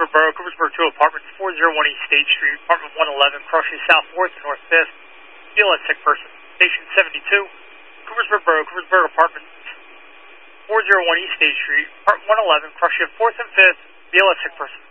Coopersburg Borough, Coopersburg 2 Apartments, 401 East State Street, Apartment 111, crossing South 4th and North 5th. Feel a sick person. Station 72, Coopersburg Borough, Coopersburg Apartments, 401 East State Street, Apartment 111, crossing 4th and 5th. Feel a sick person.